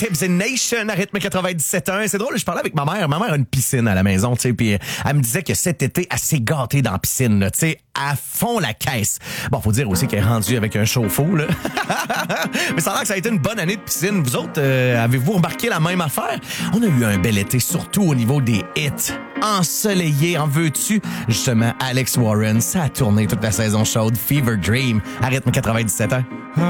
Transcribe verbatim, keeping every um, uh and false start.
Tibbs and Nation à rythme quatre-vingt-dix-sept point un. C'est drôle, je parlais avec ma mère. Ma mère a une piscine à la maison, tu sais, puis elle me disait que cet été, elle s'est gâtée dans la piscine, tu sais, à fond la caisse. Bon, faut dire aussi qu'elle est rendue avec un chauffe-eau, là. Mais ça a l'air que ça a été une bonne année de piscine. Vous autres, euh, avez-vous remarqué la même affaire? On a eu un bel été, surtout au niveau des hits. Ensoleillé, en veux-tu? Justement, Alex Warren, ça a tourné toute la saison chaude. Fever Dream, à rythme quatre-vingt-dix-sept ans.